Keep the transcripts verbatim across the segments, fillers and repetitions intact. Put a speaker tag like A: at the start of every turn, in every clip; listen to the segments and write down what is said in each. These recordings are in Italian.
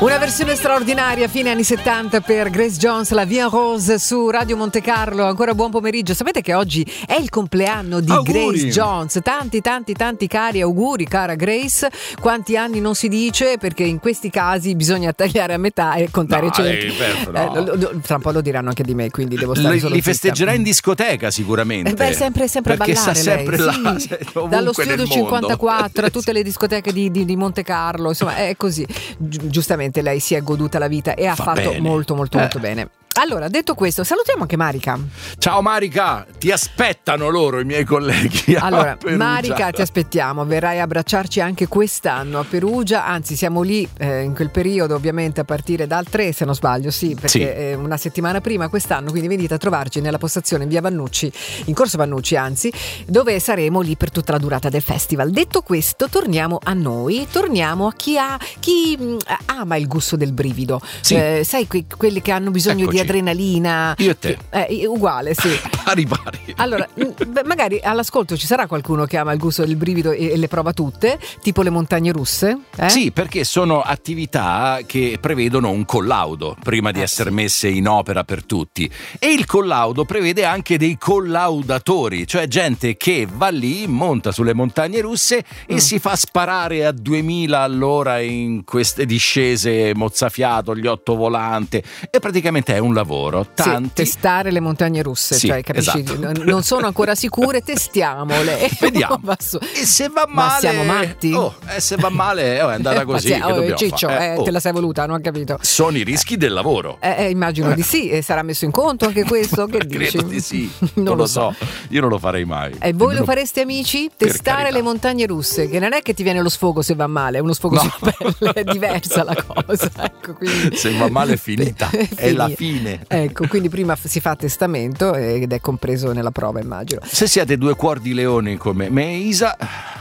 A: Una versione straordinaria, fine anni settanta, per Grace Jones, la Vie en Rose su Radio Monte Carlo. Ancora buon pomeriggio. Sapete che oggi è il compleanno di auguri. Grace Jones. Tanti, tanti, tanti cari auguri, cara Grace. Quanti anni non si dice, perché in questi casi bisogna tagliare a metà e contare
B: no,
A: cento.
B: Eh, per, no.
A: eh, lo, lo, tra un po' lo diranno anche di me, quindi devo stare
B: Li,
A: solo
B: li
A: zitta.
B: festeggerà in discoteca sicuramente.
A: Eh beh, sempre, sempre
B: perché
A: a ballare
B: sta sempre
A: lei.
B: là,
A: Sì,
B: ovunque
A: dallo studio
B: nel
A: cinquantaquattro a
B: mondo.
A: tutte le discoteche di, di, di Monte Carlo, insomma è così. Gi- giustamente lei si è goduta la vita e ha
B: Fa
A: fatto
B: bene.
A: molto molto
B: Eh.
A: molto bene. Allora, detto questo, salutiamo anche Marica.
B: Ciao Marica, ti aspettano loro i miei colleghi a
A: Allora,
B: Perugia.
A: Marica, ti aspettiamo, verrai a abbracciarci anche quest'anno a Perugia, anzi siamo lì eh, in quel periodo, ovviamente a partire dal tre, se non sbaglio, sì, perché
B: Sì.
A: è una settimana prima quest'anno, quindi venite a trovarci nella postazione in via Vannucci, in Corso Vannucci anzi, dove saremo lì per tutta la durata del festival. Detto questo, torniamo a noi, torniamo a chi ha chi mh, ama il gusto del brivido.
B: Sì.
A: Eh, sai, que- quelli che hanno bisogno
B: Eccoci.
A: di adrenalina.
B: Io e te.
A: Che- eh, uguale, sì.
B: Pari pari.
A: Allora, mh, beh, magari all'ascolto ci sarà qualcuno che ama il gusto del brivido e, e le prova tutte, tipo le montagne russe? Eh?
B: Sì, perché sono attività che prevedono un collaudo prima di
A: Eh,
B: essere
A: sì.
B: messe in opera per tutti. E il collaudo prevede anche dei collaudatori, cioè gente che va lì, monta sulle montagne russe e
A: Mm.
B: si fa sparare a duemila all'ora in queste discese mozzafiato, gli otto volante. E praticamente è un lavoro.
A: Sì,
B: Tanti.
A: testare le montagne russe,
B: Sì,
A: cioè capisci?
B: esatto.
A: Non- Non sono ancora sicure, testiamole.
B: Vediamo.
A: Va su.
B: E se va
A: Ma
B: male,
A: siamo matti?
B: Oh, e se va male, oh, è andata
A: Eh,
B: così.
A: pazienza,
B: Che
A: oh,
B: dobbiamo
A: Ciccio,
B: fare?
A: eh,
B: Oh,
A: te la sei voluta, non ho capito.
B: sono i rischi del lavoro.
A: Eh, eh, immagino di sì, e sarà messo in conto anche questo, che dici?
B: Credo di sì.
A: Non
B: Non
A: lo
B: lo so. Io non lo farei mai.
A: E voi lo
B: Nemmeno-
A: fareste, amici?
B: Per
A: Testare
B: carità.
A: le montagne russe, che non è che ti viene lo sfogo se va male, è uno sfogo
B: No.
A: sulla pelle, è diversa la cosa. Ecco, quindi...
B: Se va male è finita, è la
A: Finita.
B: fine.
A: Ecco, quindi prima f- si fa testamento ed è compreso nella prova, immagino.
B: Se siete due cuor di leone come me e Isa,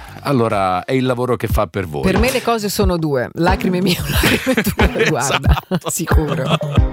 B: allora è il lavoro che fa per voi.
A: Per me le cose sono due, lacrime mie o lacrime tue, guarda,
B: Esatto.
A: sicuro.